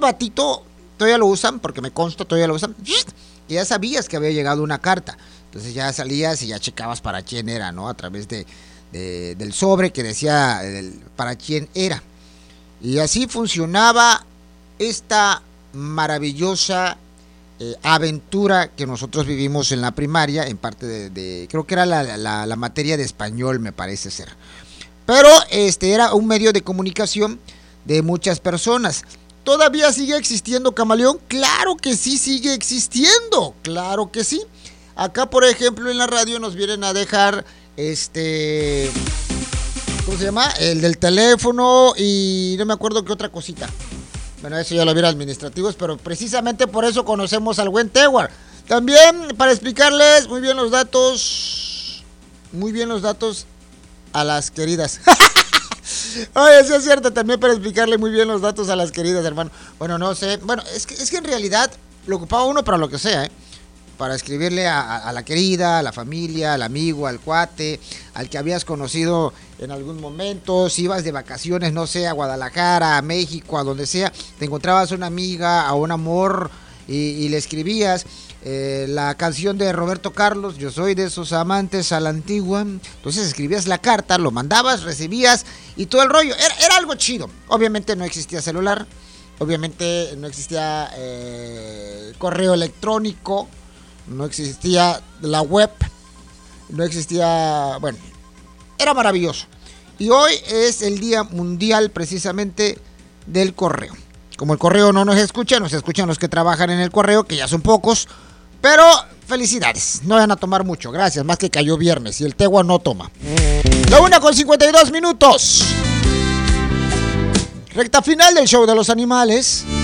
silbatito todavía lo usan, porque me consta, todavía lo usan, y ya sabías que había llegado una carta. Entonces ya salías y ya checabas para quién era, ¿no? A través del sobre que decía para quién era. Y así funcionaba esta maravillosa aventura que nosotros vivimos en la primaria, en parte creo que era la materia de español, me parece ser. Pero era un medio de comunicación de muchas personas. ¿Todavía sigue existiendo, Camaleón? Claro que sí, sigue existiendo, claro que sí. Acá, por ejemplo, en la radio nos vienen a dejar, ¿cómo se llama? El del teléfono y no me acuerdo qué otra cosita. Bueno, eso ya lo viera administrativos, pero precisamente por eso conocemos al buen Tewar. También para explicarles muy bien los datos a las queridas. Oye, sí es cierto, también para explicarle muy bien los datos a las queridas, hermano. Bueno, no sé, bueno, es que en realidad lo ocupaba uno para lo que sea, para escribirle a la querida, a la familia, al amigo, al cuate, al que habías conocido en algún momento. Si ibas de vacaciones, no sé, a Guadalajara, a México, a donde sea, te encontrabas una amiga, a un amor y le escribías la canción de Roberto Carlos, Yo soy de esos amantes a la antigua. Entonces escribías la carta, lo mandabas, recibías y todo el rollo. Era algo chido. Obviamente no existía celular, obviamente no existía correo electrónico, no existía la web, no existía, bueno, era maravilloso. Y hoy es el Día Mundial precisamente del correo. Como el correo no nos escuchan los que trabajan en el correo, que ya son pocos, pero felicidades, no vayan a tomar mucho, gracias, más que cayó viernes y el Tegua no toma. La 1:52 minutos. Recta final del show de los animales.